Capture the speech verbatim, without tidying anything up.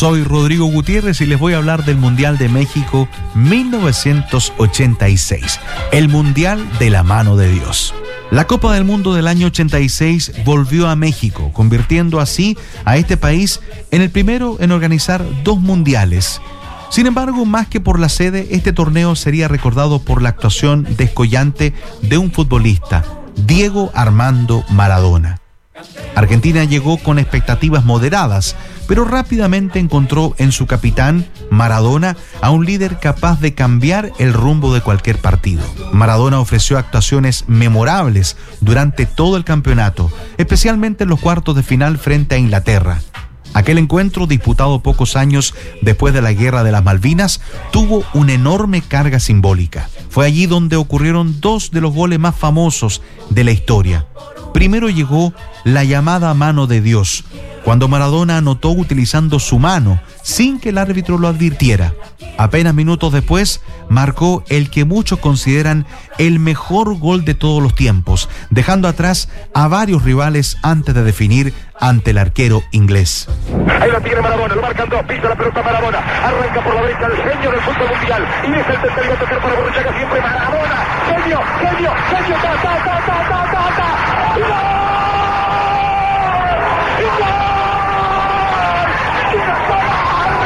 Soy Rodrigo Gutiérrez y les voy a hablar del Mundial de México mil novecientos ochenta y seis, el Mundial de la mano de Dios. La Copa del Mundo del año ochenta y seis volvió a México, convirtiendo así a este país en el primero en organizar dos mundiales. Sin embargo, más que por la sede, este torneo sería recordado por la actuación descollante de un futbolista, Diego Armando Maradona. Argentina llegó con expectativas moderadas, pero rápidamente encontró en su capitán, Maradona, a un líder capaz de cambiar el rumbo de cualquier partido. Maradona ofreció actuaciones memorables durante todo el campeonato, especialmente en los cuartos de final frente a Inglaterra. Aquel encuentro, disputado pocos años después de la Guerra de las Malvinas, tuvo una enorme carga simbólica. Fue allí donde ocurrieron dos de los goles más famosos de la historia. Primero llegó la llamada mano de Dios, cuando Maradona anotó utilizando su mano, sin que el árbitro lo advirtiera. Apenas minutos después, marcó el que muchos consideran el mejor gol de todos los tiempos, dejando atrás a varios rivales antes de definir ante el arquero inglés. Ahí lo tiene Maradona, lo marcan dos, pisa la pelota Maradona, arranca por la derecha el genio del fútbol mundial, y es el tercero a tocar para Borruchaga, siempre Maradona, genio, genio, genio, ta, ta, ta, ta, ta, ta, ta, ¡gol!